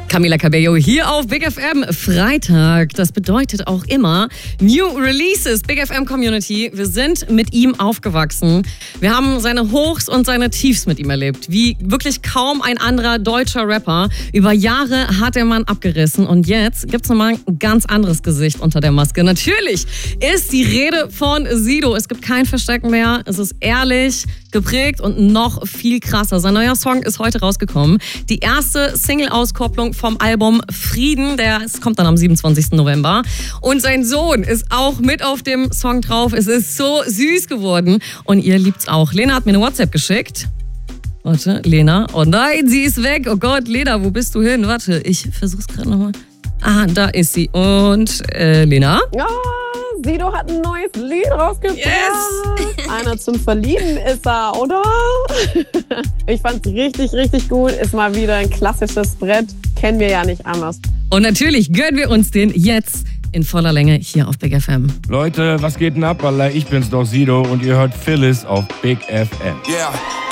Camila Cabello hier auf Big FM. Freitag, das bedeutet auch immer New Releases. Big FM Community, wir sind mit ihm aufgewachsen. Wir haben seine Hochs und seine Tiefs mit ihm erlebt. Wie wirklich kaum ein anderer deutscher Rapper. Über Jahre hat der Mann abgerissen und jetzt gibt's nochmal ein ganz anderes Gesicht unter der Maske. Natürlich ist die Rede von Sido. Es gibt kein Verstecken mehr. Es ist ehrlich, geprägt und noch viel krasser. Sein neuer Song ist heute rausgekommen. Die erste Single-Auskopplung vom Album Frieden, es kommt dann am 27. November. Und sein Sohn ist auch mit auf dem Song drauf. Es ist so süß geworden und ihr liebt's auch. Lena hat mir eine WhatsApp geschickt. Warte, Lena. Oh nein, sie ist weg. Oh Gott, Lena, wo bist du hin? Warte, ich versuch's gerade nochmal. Ah, da ist sie. Und Lena? Ja, Sido hat ein neues Lied rausgebracht. Yes! Einer zum Verlieben ist er, oder? Ich fand's richtig, richtig gut. Ist mal wieder ein klassisches Brett. Kennen wir ja nicht anders. Und natürlich gönnen wir uns den jetzt in voller Länge hier auf Big FM. Leute, was geht denn ab, Alter? Ich bin's doch, Sido, und ihr hört Phyllis auf Big FM. Yeah.